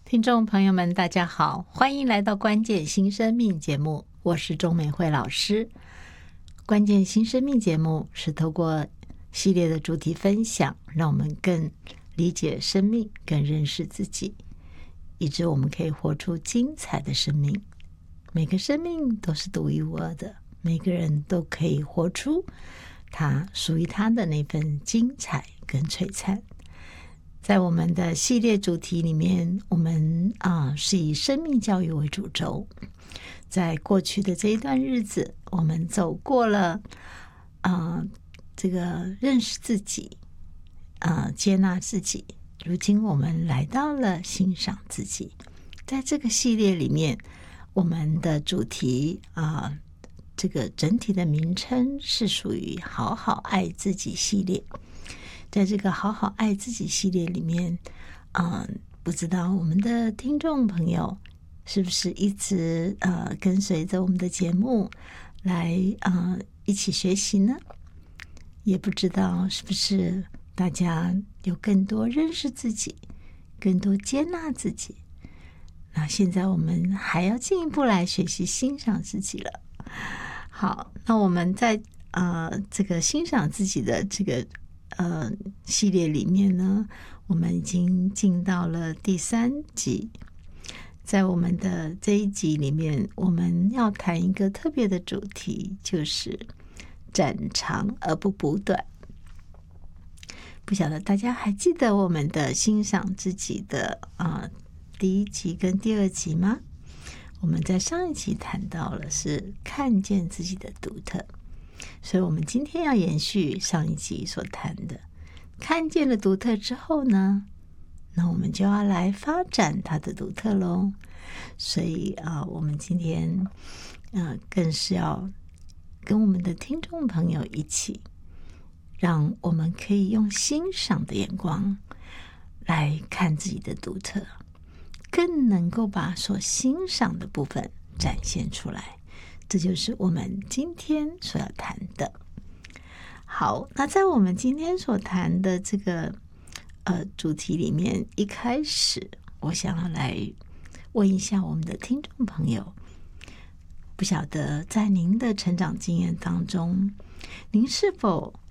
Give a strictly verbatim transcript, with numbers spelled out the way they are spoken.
听众朋友们大家好，欢迎来到关键新生命节目，我是钟美惠老师。关键新生命节目是透过系列的主题分享，让我们更理解生命，更认识自己，以致我们可以活出精彩的生命。每个生命都是独一无二的，每个人都可以活出他属于他的那份精彩跟璀璨。在我们的系列主题里面，我们啊是以生命教育为主轴。在过去的这一段日子，我们走过了啊这个认识自己，啊接纳自己。如今我们来到了欣赏自己。在这个系列里面，我们的主题啊，这个整体的名称是属于好好爱自己系列。在这个好好爱自己系列里面，呃，不知道我们的听众朋友是不是一直呃跟随着我们的节目来呃一起学习呢？也不知道是不是大家有更多认识自己，更多接纳自己。那现在我们还要进一步来学习欣赏自己了。好，那我们在呃这个欣赏自己的这个呃，系列里面呢，我们已经进到了第三集。在我们的这一集里面，我们要谈一个特别的主题，就是展长而不补短。不晓得大家还记得我们的欣赏自己的啊、呃、第一集跟第二集吗？我们在上一集谈到了是看见自己的独特。所以我们今天要延续上一集所谈的，看见了独特之后呢，那我们就要来发展它的独特咯。所以啊、呃，我们今天呃更是要跟我们的听众朋友一起，让我们可以用欣赏的眼光来看自己的独特，更能够把所欣赏的部分展现出来。这就是我们今天所要谈的。好，那在我们今天所谈的这个呃主题里面，一开始我想要来问一下我们的听众朋友，不晓得在您的成长经验当中，您是否